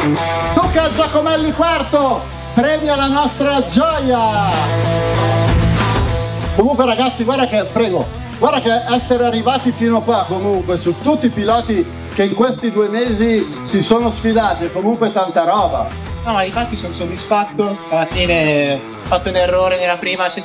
Luca Giacomelli quarto, premia la nostra gioia. Comunque ragazzi, guarda che, prego, guarda che essere arrivati fino qua comunque su tutti i piloti che in questi 2 mesi si sono sfidati è comunque tanta roba. No, ma infatti sono soddisfatto, alla fine ho fatto un errore nella prima sessione